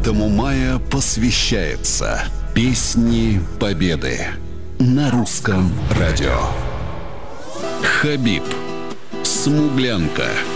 мая посвящается Песни Победы на русском радио. Хабиб, Смуглянка,